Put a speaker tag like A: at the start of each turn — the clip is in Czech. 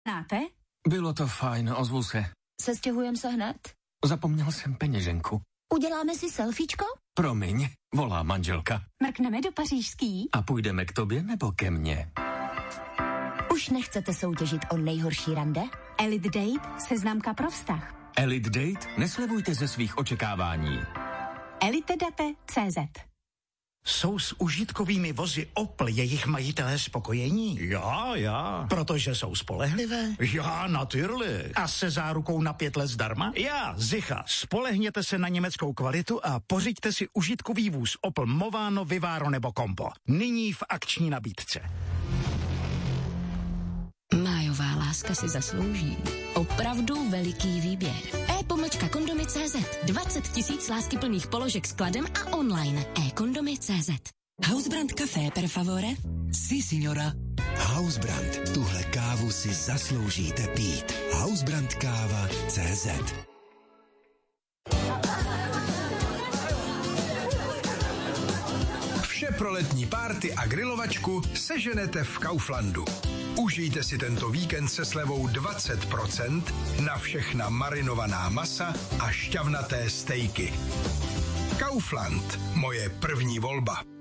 A: Znáte?
B: Bylo to fajn, ozvu se.
C: Sestěhujem se hned.
B: Zapomněl jsem peněženku.
C: Uděláme si selfiečko?
B: Promiň, volá manželka.
A: Mrkneme do pařížský?
B: A půjdeme k tobě nebo ke mně?
C: Už nechcete soutěžit o nejhorší rande?
A: Elite Date, seznamka pro vztah.
B: Elite Date? Neslevujte ze svých očekávání.
A: elitedate.cz.
D: Jsou s užitkovými vozy Opel jejich majitelé spokojení?
E: Ja.
D: Protože jsou spolehlivé?
E: Ja, natürlich.
D: A se zárukou na 5 let zdarma?
E: Ja, sicher.
D: Spolehněte se na německou kvalitu a pořiďte si užitkový vůz Opel Movano, Vivaro nebo Compo. Nyní v akční nabídce.
F: Májová láska si zaslouží opravdu veliký výběr. e-kondomy.cz 20 000 láskyplných položek s kladem a online. e-kondomy.cz.
G: Hausbrand Café per favore?
H: Si, signora. Hausbrand. Tuhle kávu si zasloužíte pít. Hausbrandkáva.cz.
I: Vše pro letní párty a grilovačku seženete v Kauflandu. Užijte si tento víkend se slevou 20% na všechna marinovaná masa a šťavnaté stejky. Kaufland. Moje první volba.